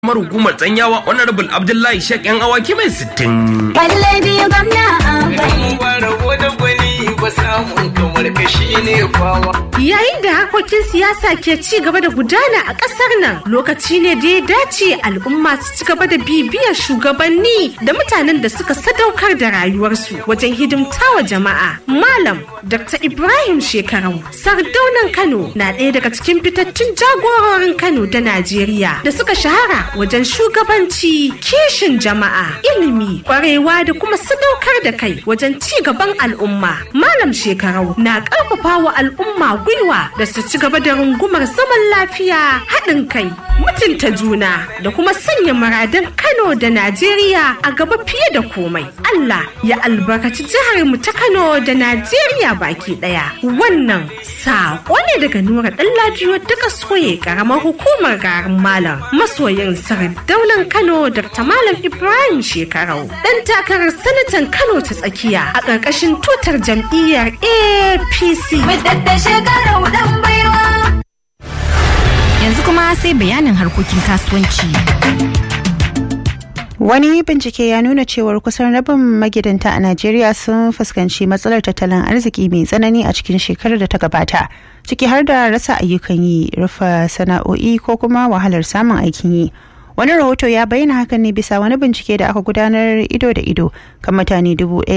hukumar tsanyawa honorable Abdullahi Sheikh yan awaki mai 60. Balle biyu gwamna Yayin da harkokin siyasa ke ci gaba da gudana a ƙasar nan, lokaci ne da ya dace al'umma su ci gaba da bibiyar shugabanni da mutanen da suka sadaukar da rayuwarsu wajen hidimtawa jama'a. Malam Dr. Ibrahim Shekarau, Sardaunan Kano, na ɗaya daga cikin fitattun jagororin Kano da Najeriya da suka shahara wajen shugabanci, kishin jama'a, ilimi, kwarewa da kuma sadaukar da kai wajen ci gaban al'umma. Malam Shekarau na ƙarfafa wa al'umma gwiwa da su ci gaba da rungumar zaman lafiya, haɗin kai, mutunta juna da kuma sanya muradan Kano da Najeriya a gaba fiye da komai. Allah ya albarkaci jihar mu ta Kano da Najeriya baki ɗaya. Wannan saƙo ne daga Nura Ɗanladiyo daga Soye ƙaramar hukumar garin Malam, masoyin Sardaunan Kano Dr. Malam Ibrahim Shekarau, ɗan takarar sanatan Kano ta tsakiya a ƙarƙashin tutar jam'iyyar APC. Yanzu kuma sai bayanin harkokin kasuwanci. Wani bincike ya nuna cewar kusan rabin magidanta a Najeriya sun fuskanci matsalar tattalin arziki mai tsanani a cikin shekarar da ta gabata, ciki har da rasa ayyukan yi, rufe sana'o'i ko kuma wahalar samun aikin yi. Wani rahoto ya bayyana hakan ne bisa wani bincike da aka gudanar ido da ido kan mutane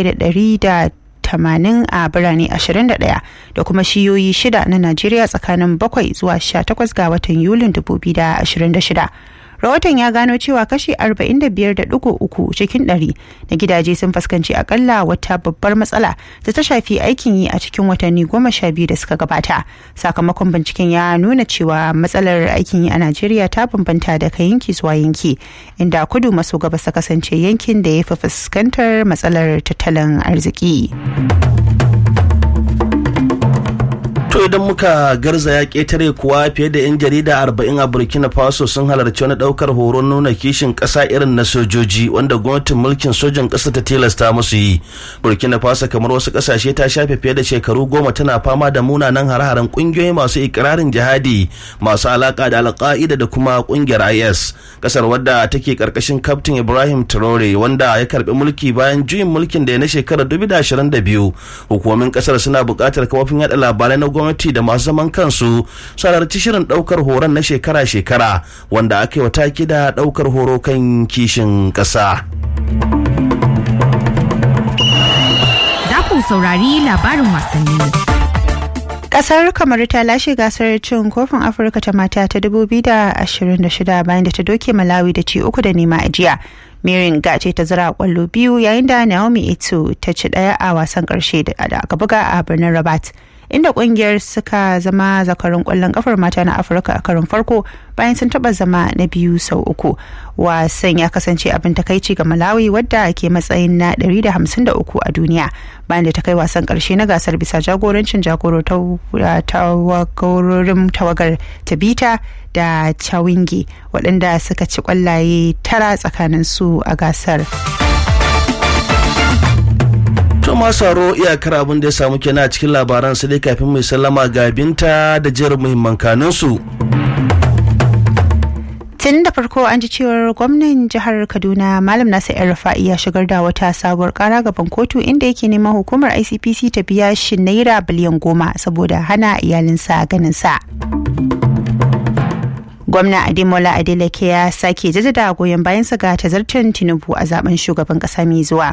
1,180 a birane 21 da kuma shiyoyi 6 na Najeriya tsakanin 7 zuwa 18 ga watan Yulin 2026. Rahoton ya gano cewa kashi 45.3 cikin 100 na gidaje sun fuskanci akalla wata babbar matsala da ta shafi aikin yi a cikin watanni 12 da suka gabata. Sakamakon binciken ya nuna cewa matsalar aikin yi a Najeriya ta bambanta daga yanki zuwa yanki, inda kudu maso gabas ta kasance yankin da ya fi fuskantar matsalar tattalin arziki. To idan muka garzaya ƙetare kuwa fiye da 'yan jarida 40 a Burkina Faso sun halarci wani ɗaukar horon nuna kishin ƙasa irin na sojoji wanda gwamnatin mulkin sojan ƙasa ta tilasta musu yi. Burkina Faso kamar wasu ƙasashe ta shafe fiye da shekaru 10 tana fama da munanan hare-haren ƙungiyoyi masu ikirarin jihadi masu alaƙa da Al-Qaida da kuma ƙungiyar IS. Ƙasar wadda take ƙarƙashin Kaftin Ibrahim Traore wanda ya karɓi mulki bayan juyin mulkin da ya na shekarar 2022. Hukumomin ƙasar suna buƙatar kafofin yaɗa labarai na gwamnati da masu zaman kansu su halarci shirin daukar horon na shekara-shekara wanda aka yi wa taki da daukar horo kan kishin ƙasa. Za ku saurari labarin wasanni. Kasar Kamaru ta lashe gasar cin kofin Afirka ta mata ta 2026 bayan da ta doke Malawi da ci 3-0 a jiya. Mirin Gace ta zira kwallo 2 yayin da Naomi Ito ta ci 1 a wasan karshe da aka buga a birnin Rabat, inda kungiyar suka zama zakarun kwallon kafar mata na Afirka a karon farko bayan sun taba zama na biyu sau 3. Wasan ya kasance abin takaici ga Malawi wadda ke matsayin na 153 a duniya bayan da ta kai wasan karshe na gasar bisa jagorancin tawagorin tawagar Tabita da Chawingi waɗanda suka ci kwallaye 9 tsakanin su a gasar. To masaro iyakar abin da ya samu kenan a cikin labaran sai dai kafin mai sallama ga Binta da jerin muhimman kanunsu. Tun da farko an ji cewar gwamnan jihar Kaduna Malam Nasir El-Rufai ya shigar da wata sabuwar kara gaban kotu inda yake neman hukumar ICPC ta biya shi naira biliyan 10 saboda hana iyalinsa ganin sa. Gwamna Ademola Adeleke ya sake jaddada goyon bayansa ga tazarcen Tinubu a zaben shugaban kasa mai zuwa.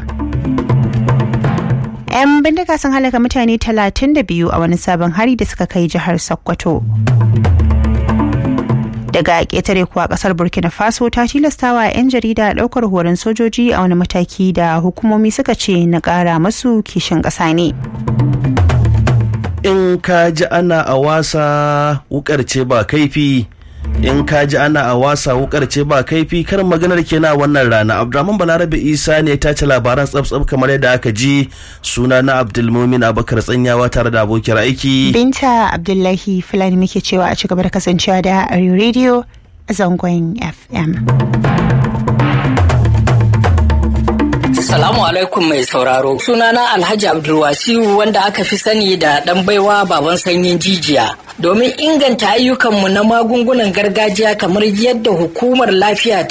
'Yan bindiga sun halaka mutane 32 a wani sabon hari da suka kai jihar Sokoto. Daga ƙetare kuwa ƙasar Burkina Faso ta tilastawa 'yan jarida ɗaukar horon sojoji a wani mataki da hukumomi suka ce na ƙara masu kishin ƙasa ne. In ka ji ana a wasa wukar ce ba kaifi. In ka ji ana a wasa wukar ce ba kaifi, karin maganar kenan wannan rana. Abdurrahman Balarabe Isa ne ta ci labaran tsaf kamar yadda aka ji. Suna na Abdulmumin Abubakar Tsanyawa tare da abokiyar aiki Binta Abdullahi Fulani muke cewa a ci gaba da kasancewa da Arewa Radio a zangon FM. Assalamu alaikum mai sauraro. Sunana Alhaji Abdulwasiu wanda aka fi sani da dan baiwa baban sanyin jijiya. domin inganta ayyukanmu na magungunan gargajiya kamar yadda hukumar lafiya